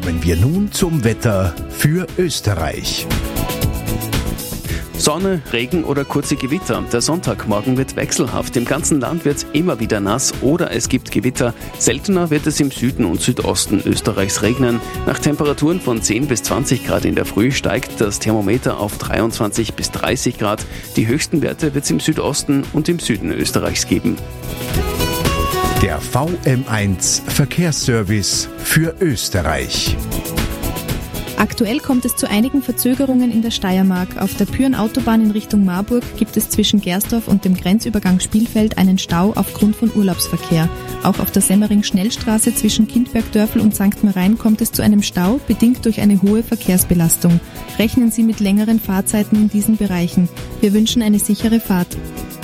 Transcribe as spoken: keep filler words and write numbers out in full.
Kommen wir nun zum Wetter für Österreich. Sonne, Regen oder kurze Gewitter. Der Sonntagmorgen wird wechselhaft. Im ganzen Land wird es immer wieder nass oder es gibt Gewitter. Seltener wird es im Süden und Südosten Österreichs regnen. Nach Temperaturen von zehn bis zwanzig Grad in der Früh steigt das Thermometer auf dreiundzwanzig bis dreißig Grad. Die höchsten Werte wird es im Südosten und im Süden Österreichs geben. Der V M eins Verkehrsservice für Österreich. Aktuell kommt es zu einigen Verzögerungen in der Steiermark. Auf der Pyhrn-Autobahn in Richtung Marburg gibt es zwischen Gersdorf und dem Grenzübergang Spielfeld einen Stau aufgrund von Urlaubsverkehr. Auch auf der Semmering-Schnellstraße zwischen Kindbergdörfl und Sankt Marien kommt es zu einem Stau, bedingt durch eine hohe Verkehrsbelastung. Rechnen Sie mit längeren Fahrzeiten in diesen Bereichen. Wir wünschen eine sichere Fahrt.